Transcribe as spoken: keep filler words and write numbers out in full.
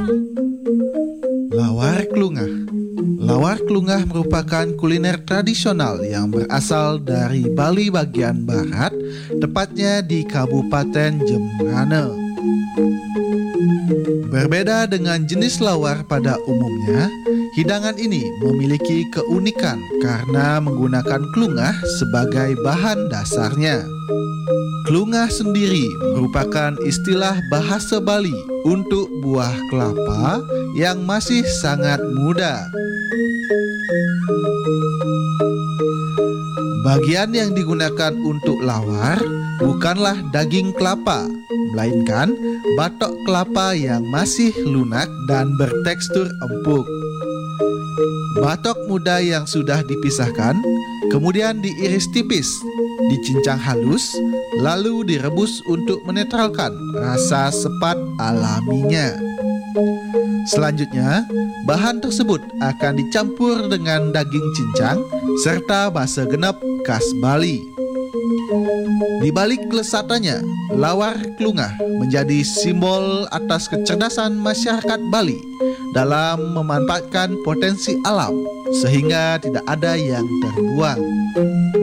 Lawar klungah. Lawar klungah merupakan kuliner tradisional yang berasal dari Bali bagian barat, tepatnya di Kabupaten Jembrana. Berbeda dengan jenis lawar pada umumnya, hidangan ini memiliki keunikan karena menggunakan klungah sebagai bahan dasarnya. Klungah sendiri merupakan istilah bahasa Bali untuk buah kelapa yang masih sangat muda. Bagian yang digunakan untuk lawar bukanlah daging kelapa, melainkan batok kelapa yang masih lunak dan bertekstur empuk. Batok muda yang sudah dipisahkan, kemudian diiris tipis, dicincang halus, lalu direbus untuk menetralkan rasa sepat alaminya. Selanjutnya, bahan tersebut akan dicampur dengan daging cincang serta basa genep khas Bali. Di balik kelezatannya, lawar klungah menjadi simbol atas kecerdasan masyarakat Bali dalam memanfaatkan potensi alam sehingga tidak ada yang terbuang.